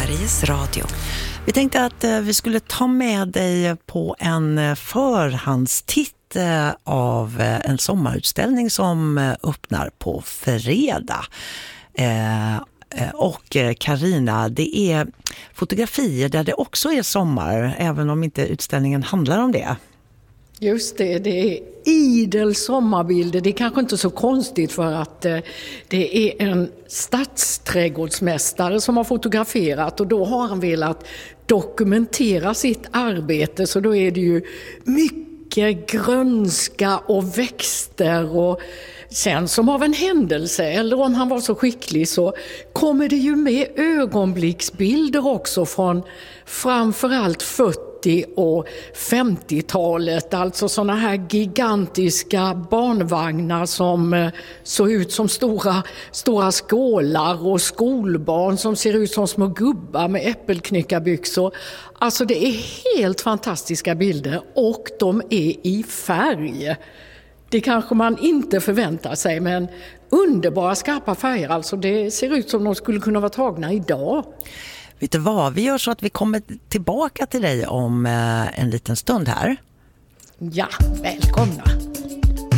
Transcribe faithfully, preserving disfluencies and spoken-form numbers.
Sveriges Radio. Vi tänkte att vi skulle ta med dig på en förhandstitt av en sommarutställning som öppnar på fredag. Och Carina, det är fotografier där det också är sommar, även om inte utställningen handlar om det. Just det, det är idel sommarbilder. Det är kanske inte så konstigt för att det är en stadsträdgårdsmästare som har fotograferat och då har han velat dokumentera sitt arbete, så då är det ju mycket grönska och växter och sen som av en händelse, eller om han var så skicklig, så kommer det ju med ögonblicksbilder också från framförallt fyrtio- och femtiotalet, alltså såna här gigantiska barnvagnar som såg ut som stora, stora skålar och skolbarn som ser ut som små gubbar med äppelknyckarbyxor. Alltså det är helt fantastiska bilder och de är i färg. Det kanske man inte förväntar sig, men underbara skarpa färger, alltså det ser ut som de skulle kunna vara tagna idag. Vet du vad, vi gör så att vi kommer tillbaka till dig om en liten stund här. Ja, välkomna!